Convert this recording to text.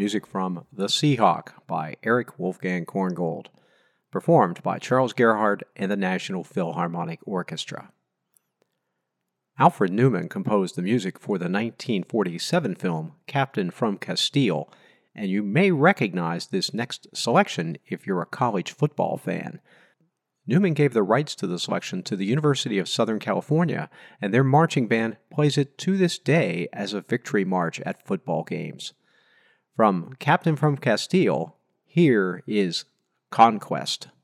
music from The Seahawk by Eric Wolfgang Korngold, performed by Charles Gerhardt and the National Philharmonic Orchestra. Alfred Newman composed the music for the 1947 film Captain from Castile, and you may recognize this next selection if you're a college football fan. Newman gave the rights to the selection to the University of Southern California, and their marching band plays it to this day as a victory march at football games. From Captain from Castile, here is Conquest.